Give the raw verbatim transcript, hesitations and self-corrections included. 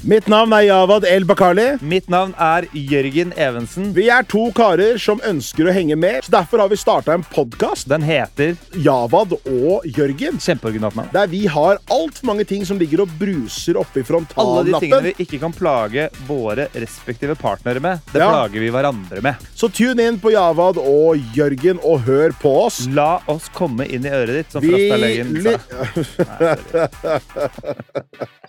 Mitt navn er Javad El-Bakali. Mitt navn er Jørgen Evensen. Vi er to karer som ønsker å henge med, så derfor har vi startet en podcast. Den heter Javad og Jørgen. Kjempeoriginalt navn. Der vi har alt for mange ting som ligger og bruser oppi frontallappen. Alle de tingene vi ikke kan plage våre respektive partnere med, det Ja. plager vi hverandre med. Så tune inn på Javad og Jørgen og hør på oss. La oss komme inn i øret ditt, som Vi Frosta Løyen li- sa. Nei, sorry.